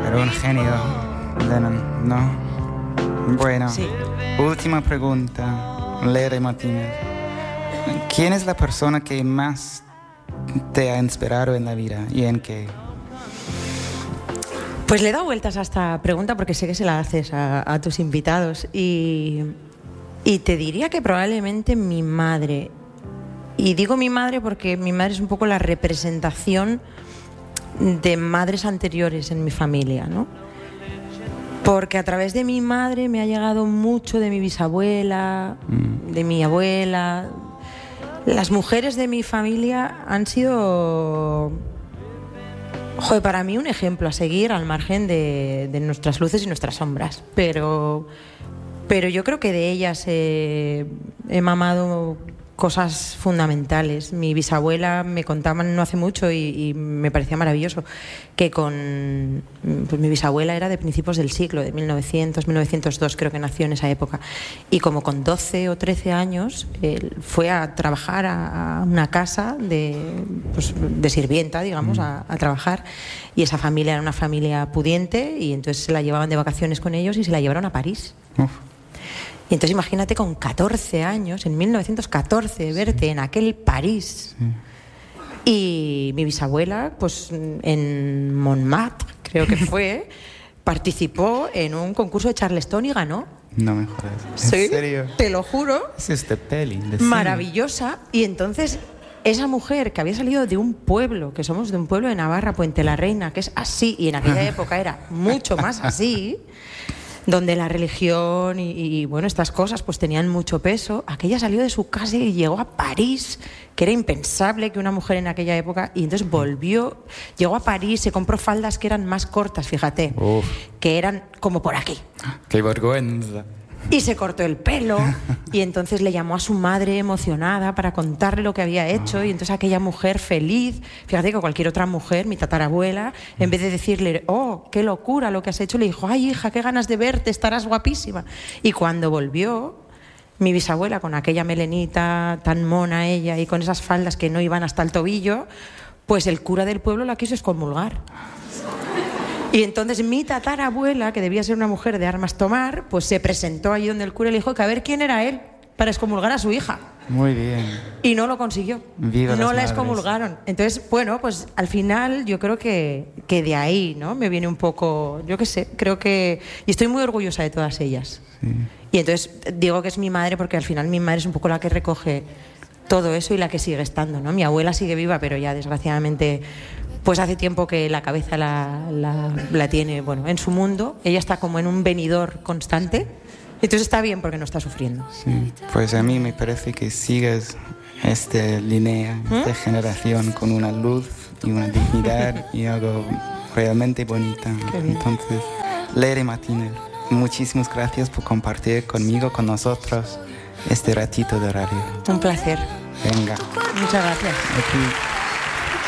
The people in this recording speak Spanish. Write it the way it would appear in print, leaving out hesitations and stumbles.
Pero un genio, Lennon, ¿no? Bueno, Sí. Última pregunta, Leire Martínez. ¿Quién es la persona que más te ha inspirado en la vida y en qué? Pues le he dado vueltas a esta pregunta porque sé que se la haces a tus invitados y te diría que probablemente mi madre. Y digo mi madre porque mi madre es un poco la representación de madres anteriores en mi familia, ¿no? Porque a través de mi madre me ha llegado mucho de mi bisabuela, de mi abuela. Las mujeres de mi familia han sido, para mí un ejemplo a seguir al margen de nuestras luces y nuestras sombras. Pero yo creo que de ellas he mamado cosas fundamentales. Mi bisabuela me contaba no hace mucho y me parecía maravilloso que mi bisabuela era de principios del siglo, de 1900, 1902 creo que nació en esa época, y como con 12 o 13 años fue a trabajar a una casa de sirvienta, digamos, a trabajar, y esa familia era una familia pudiente y entonces se la llevaban de vacaciones con ellos y se la llevaron a París. Uf. Y entonces imagínate con 14 años, en 1914, verte en aquel París. Sí. Y mi bisabuela, pues en Montmartre, creo que fue, participó en un concurso de Charleston y ganó. No me jodas. Sí, ¿En serio? te lo juro. Es esta peli de cine. Maravillosa. Y entonces esa mujer que había salido de un pueblo, que somos de un pueblo de Navarra, Puente la Reina, que es así, y en aquella época era mucho más así, donde la religión y bueno, estas cosas pues tenían mucho peso. Aquella salió de su casa y llegó a París, que era impensable que una mujer en aquella época, y entonces volvió, llegó a París, se compró faldas que eran más cortas, fíjate, que eran como por aquí. ¡Qué vergüenza! Y se cortó el pelo y entonces le llamó a su madre emocionada para contarle lo que había hecho, y entonces aquella mujer feliz, fíjate que cualquier otra mujer, mi tatarabuela, en vez de decirle, oh, qué locura lo que has hecho, le dijo, ay hija, qué ganas de verte, estarás guapísima. Y cuando volvió, mi bisabuela con aquella melenita tan mona ella y con esas faldas que no iban hasta el tobillo, pues el cura del pueblo la quiso excomulgar. Y entonces mi tatarabuela, que debía ser una mujer de armas tomar, pues se presentó allí donde el cura y le dijo que a ver quién era él para excomulgar a su hija. Muy bien. Y no lo consiguió. Viva no las la madres. excomulgaron. Entonces, bueno, pues al final yo creo que de ahí, ¿no? Me viene un poco, yo qué sé, creo que... Y estoy muy orgullosa de todas ellas. Sí. Y entonces digo que es mi madre porque al final mi madre es un poco la que recoge todo eso y la que sigue estando, ¿no? Mi abuela sigue viva, pero ya desgraciadamente... Pues hace tiempo que la cabeza la tiene, bueno, en su mundo. Ella está como en un venidor constante. Entonces está bien porque no está sufriendo. Sí, pues a mí me parece que sigues esta línea, esta generación con una luz y una dignidad y algo realmente bonita. Entonces, Leire Martínez, muchísimas gracias por compartir conmigo, con nosotros, este ratito de radio. Un placer. Venga. Muchas gracias. Aquí.